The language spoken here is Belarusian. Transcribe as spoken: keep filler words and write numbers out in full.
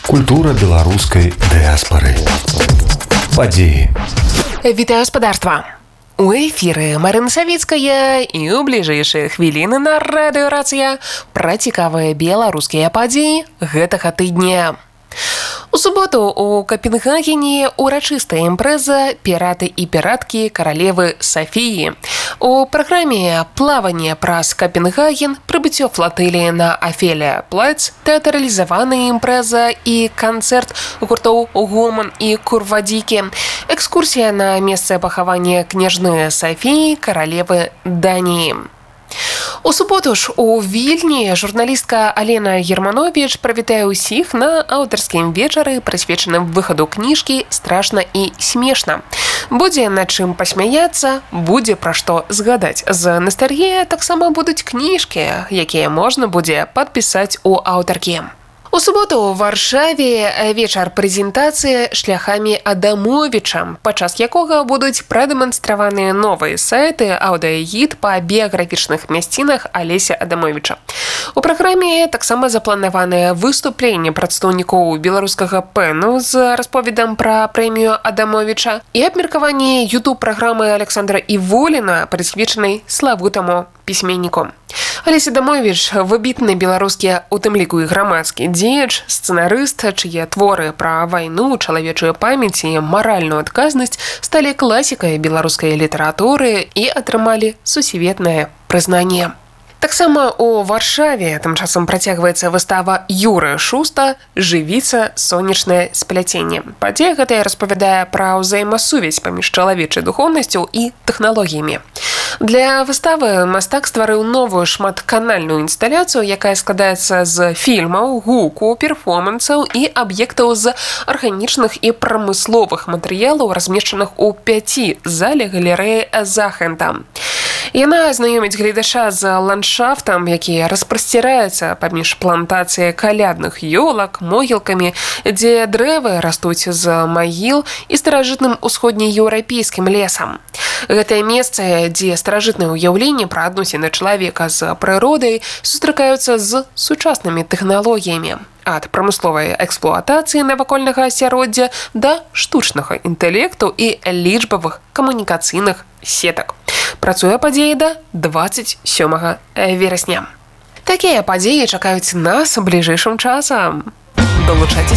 Культура беларускай дыаспары. Падзеі. Вітаю спадарства. У эфіры Марына Савіцкая і ў бліжэйшыя хвіліны на радыёрацыя пра цікавыя беларускія падзеі гэтага тыдня. У суботу у Капенгагене урачыстая імпрэза «Піраты і піраткі каралевы Сафіі». У праграме плаванне праз Капенгаген, прыбыццё флатыліі на Афелія Плац, тэатралізаваная імпрэза і канцэрт гуртоў «Гоман» і «Курвадзікі», экскурсія на месца пахавання княжны Сафіі, каралевы Даніі. У суботу ж у Вільні журналістка Алена Германович прывітае ўсіх на аўтарскім вечары, прысвечаным выхаду кніжкі «Страшна і смешна». Будзе над чым пасмяяцца, будзе пра што згадаць. З настальгіяй таксама будуць кніжкі, якія можна будзе падпісаць у аўтаркі. У суботу ў Варшаве вечар прэзентацыі шляхамі Адамовіча, падчас якога будуць прадэманстраваныя новыя сайты аўдыагід па біяграфічных мясцінах Алеся Адамовіча. У праграме таксама запланаванае выступленне прадстаўнікоў беларускага пэну з расповедам пра прэмію Адамовіча і абмеркаванне ютуб-праграмы Александра Іволіна, прысвечанай славутаму пісьменніку. Алесь Адамовіч – выбітны беларускі, у тым ліку і грамадскі дзеяч, сцэнарыст, чые творы пра вайну, чалавечую памяць і маральную адказнасць сталі класікай беларускай літаратуры і атрымалі сусветнае прызнанне. Таксама у Варшаве тым часам працягваецца выстава Юрыя Шуста «Жывіца. Сонечнае спляценне». Падзея гэтая распавядае пра ўзаемасувязь паміж чалавечай духоўнасцю і тэхналогіямі. Для выставы мастак стварыў новую шматканальную інсталяцыю, якая складаецца з фільмаў, гуку, перформансаў і аб'ектаў з арганічных і прамысловых матэрыялаў, размешчаных у пяці зале галерэі Захента. Яна знаёміць гледача з ландшафтам, які распасціраецца паміж плантацыяй калядных ёлак, могілкамі, дзе дрэвы растуць з магіл і старажытным усходнееўрапейскім лесам. Гэтае месца, дзе старажытныя ўяўленні пра адносіны чалавека з прыродай сустракаюцца з сучаснымі тэхналогіямі. Ад прамысловай эксплуатацыі навакольнага асяроддзя да штучнага інтэлекту і лічбавых камунікацыйных сетак. Працуе падзея да дваццаць сёмага верасня. Такія падзеі чакаюць нас бліжэйшым часам. Долучайцеся.